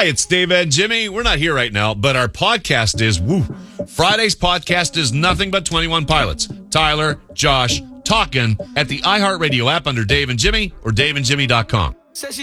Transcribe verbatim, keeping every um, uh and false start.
Hi, it's Dave and Jimmy. We're not here right now, but our podcast is, woo. Friday's podcast is nothing but twenty-one Pilots. Tyler, Josh, talking at the iHeartRadio app under Dave and Jimmy or dave and jimmy dot com.